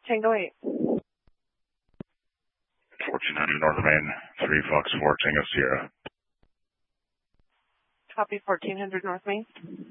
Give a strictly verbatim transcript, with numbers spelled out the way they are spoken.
Tango eight. fourteen hundred North Main, three Fox four, Tango Sierra. Copy fourteen hundred North Main.